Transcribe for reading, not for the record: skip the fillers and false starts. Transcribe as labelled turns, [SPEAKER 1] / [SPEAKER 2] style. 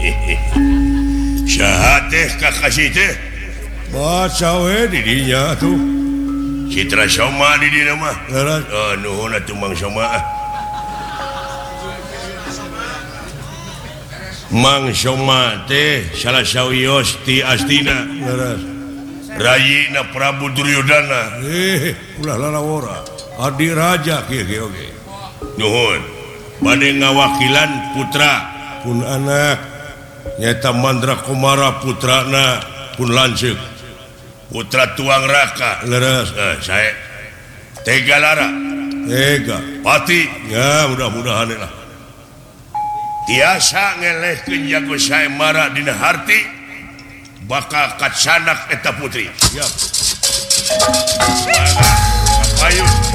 [SPEAKER 1] kasih dirinya tuh Citra Soma di nama Mang Soma teh salah Sawiyosti Astina Rayina Prabu Duryodana Adi Raja nuhun bade ngawakilan putra pun anak nyata Mandra Komara putrana pun lanceuk putra Tuang Raka leres saya Tega Lara Tega Pati ya mudah-mudahan lah tiasa ngelehkeun jago sae mara dina harti bakal kacanak eta putri siap kapayun